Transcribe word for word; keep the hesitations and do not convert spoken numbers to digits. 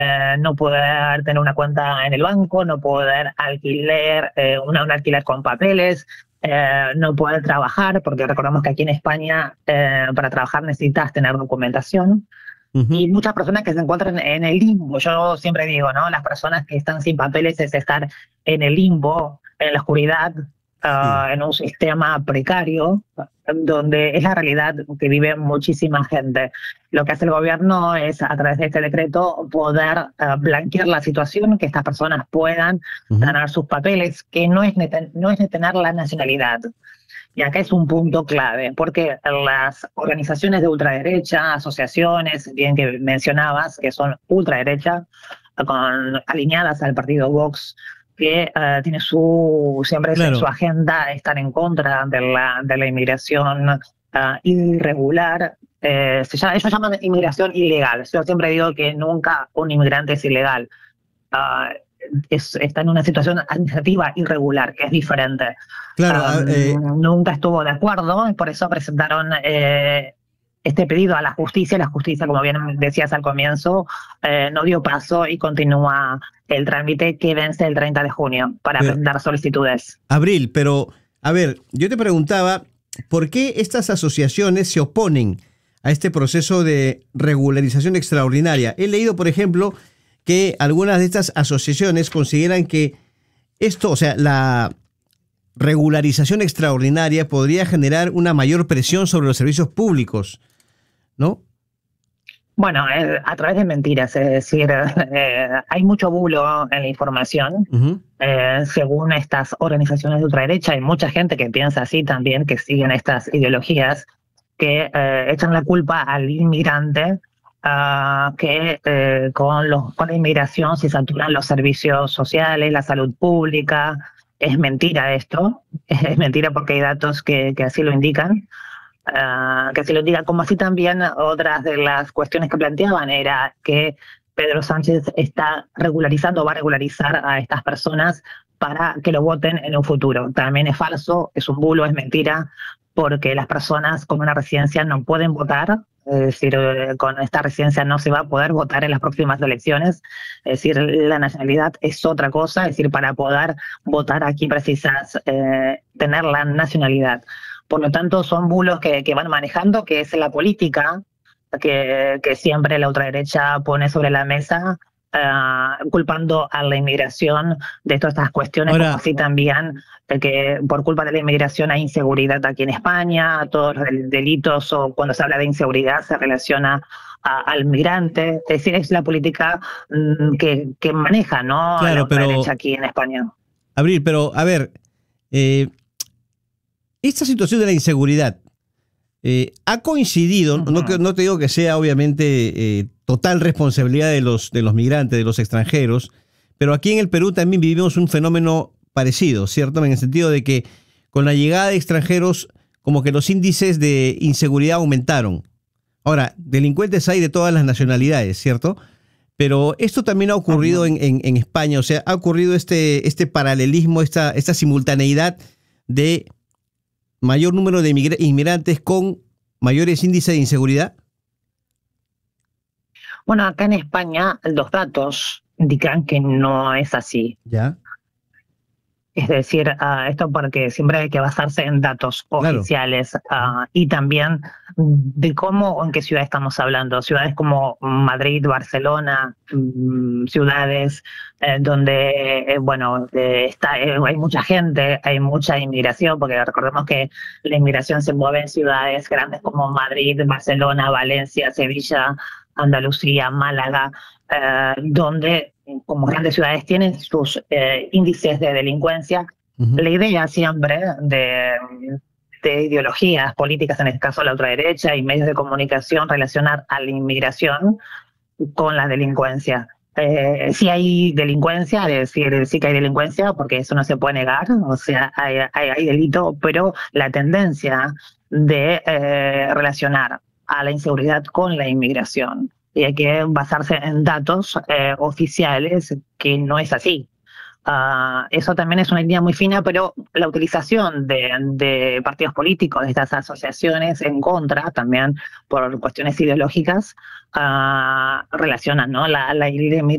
eh, no poder tener una cuenta en el banco, no poder alquiler, eh, una, un alquiler con papeles, eh, no poder trabajar, porque recordemos que aquí en España eh, para trabajar necesitas tener documentación. Ujú. Y muchas personas que se encuentran en el limbo. Yo siempre digo, ¿no? Las personas que están sin papeles es estar en el limbo, en la oscuridad, Sí. uh, en un sistema precario, donde es la realidad que vive muchísima gente. Lo que hace el gobierno es, a través de este decreto, poder uh, blanquear la situación, que estas personas puedan Ujú. ganar sus papeles, que no es, no es de tener la nacionalidad. Y acá es un punto clave, porque las organizaciones de ultraderecha, asociaciones, bien que mencionabas, que son ultraderecha, con, alineadas al partido Vox, que uh, tiene su, siempre en su Claro. agenda estar en contra de la, de la inmigración uh, irregular. Eh, se llama, ellos llaman inmigración ilegal. Yo siempre digo que nunca un inmigrante es ilegal. Uh, es, está en una situación administrativa irregular, que es diferente. Claro, a- eh, Um, nunca estuvo de acuerdo y por eso presentaron eh, este pedido a la justicia. La justicia, como bien decías al comienzo, eh, no dio paso y continúa el trámite que vence el treinta de junio para pero, presentar solicitudes. Abril, pero, a ver, yo te preguntaba, ¿por qué estas asociaciones se oponen a este proceso de regularización extraordinaria? He leído, por ejemplo, que algunas de estas asociaciones consideran que esto, o sea, la regularización extraordinaria podría generar una mayor presión sobre los servicios públicos, ¿no? Bueno, eh, a través de mentiras, es decir, eh, hay mucho bulo en la información. Ujú. Eh, según estas organizaciones de ultraderecha, hay mucha gente que piensa así también, que siguen estas ideologías, que eh, echan la culpa al inmigrante, uh, que eh, con, los, con la inmigración se saturan los servicios sociales, la salud pública. Es mentira esto, es mentira porque hay datos que, que así lo indican. Uh, que se lo diga, como así también otras de las cuestiones que planteaban era que Pedro Sánchez está regularizando, va a regularizar a estas personas para que lo voten en un futuro. También es falso, es un bulo, es mentira, porque las personas con una residencia no pueden votar, es decir, eh, con esta residencia no se va a poder votar en las próximas elecciones, es decir, la nacionalidad es otra cosa, es decir, para poder votar aquí precisas eh, tener la nacionalidad. Por lo tanto, son bulos que, que van manejando, que es la política que, que siempre la ultraderecha pone sobre la mesa, uh, culpando a la inmigración de todas estas cuestiones, como Ahora, así también de que por culpa de la inmigración hay inseguridad aquí en España, todos los delitos, o cuando se habla de inseguridad se relaciona a, al migrante. Es decir, es la política mm, que, que maneja, ¿no?, la claro, ultraderecha pero, aquí en España. Abril, pero, a ver, eh, esta situación de la inseguridad eh, ha coincidido, no, que- Uh-huh. no te digo que sea obviamente eh, total responsabilidad de los, de los migrantes, de los extranjeros, pero aquí en el Perú también vivimos un fenómeno parecido, ¿cierto? En el sentido de que con la llegada de extranjeros, como que los índices de inseguridad aumentaron. Ahora, delincuentes hay de todas las nacionalidades, ¿cierto? Pero esto también ha ocurrido Uh-huh. en, en, en España, o sea, ha ocurrido este, este paralelismo, esta, esta simultaneidad de mayor número de inmigrantes con mayores índices de inseguridad. Bueno, acá en España los datos indican que no es así. Ya, Es decir, uh, esto porque siempre hay que basarse en datos claro. oficiales uh, y también de cómo o en qué ciudad estamos hablando. Ciudades como Madrid, Barcelona, um, ciudades eh, donde, eh, bueno, eh, está, eh, hay mucha gente, hay mucha inmigración, porque recordemos que la inmigración se mueve en ciudades grandes como Madrid, Barcelona, Valencia, Sevilla, Andalucía, Málaga, eh, donde como grandes ciudades tienen sus eh, índices de delincuencia. Ujú. La idea siempre de, de ideologías políticas, en este caso la ultraderecha y medios de comunicación, relacionar a la inmigración con la delincuencia. Eh, sí hay delincuencia, es decir, sí que hay delincuencia, porque eso no se puede negar, o sea, hay, hay, hay delito, pero la tendencia de eh, relacionar a la inseguridad con la inmigración. Y hay que basarse en datos eh, oficiales, que no es así. Uh, eso también es una línea muy fina, pero la utilización de, de partidos políticos, de estas asociaciones en contra, también por cuestiones ideológicas, uh, relacionan, ¿no? la, la